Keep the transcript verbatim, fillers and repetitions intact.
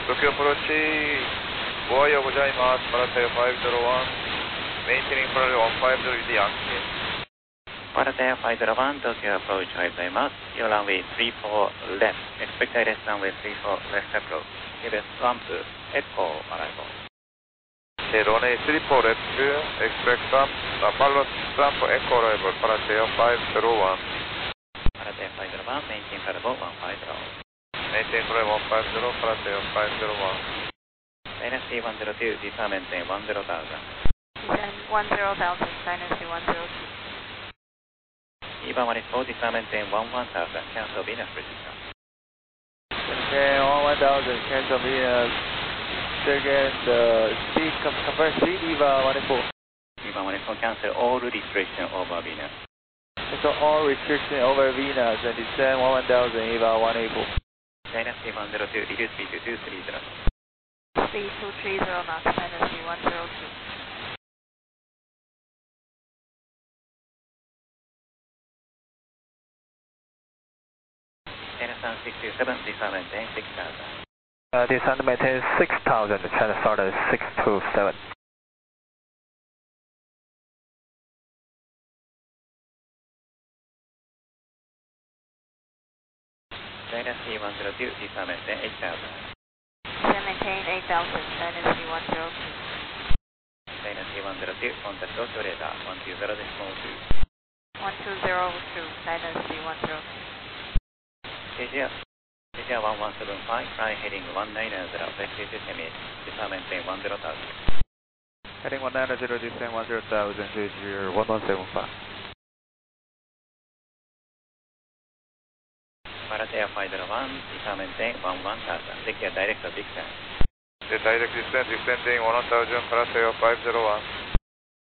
Tokyo approach ご愛用ございます。パラタヤごゼロいち、メインテニングプラレいちごゼロ with Yankee。 パラタヤごゼロいち、Tokyo approach おはようございます。Your runway three four left, expect direct runway three four left approach. Give us ramp, echo arrival. ロネイスリーフォーレッツ、エクスペクタン、パロスタンプ、エコーライブル、パラテアごゼロいち。 パラテアごゼロいち、メインテンパラボいちごゼロ。 メインテンプライいちごゼロ、パラテアごゼロいち。 Dynasty one zero two, descend maintain one zero thousand. Descend one zero thousand, Dynasty one zero two. E one one four, descend maintain one one thousand, cancel Venus precision. Maintain one thousand, cancel Venus. Second, uh, speed, confirm speed, E V A one four. E one one four, cancel all restriction over Venus. Cancel all restriction over Venus and descend one thousand, E V A one eight four. Dynasty one zero two, reduce speed to two three zero. Speed two three zero knots, Dynasty one zero two. Dynasty six two seven, descend maintain six thousand. Uh, descend maintain six thousand, China started six two seven. Dynasty one zero two, descend maintain eight thousand. Descend maintain eight thousand, Dynasty one zero two. Dynasty one zero two, contact Tokyo radar one two zero decimal two. one two zero two, Dynasty one zero two. Asia, Asia one one seven five, fly heading one nine zero, vector to Semi, descend maintain one zero thousand. Heading one nine zero, descend one zero thousand, Asia one one seven five. Parateaごゼロいち, descend maintain one one thousand, secure direct descent. Direct descent, descending one thousand, Parateaごゼロいち。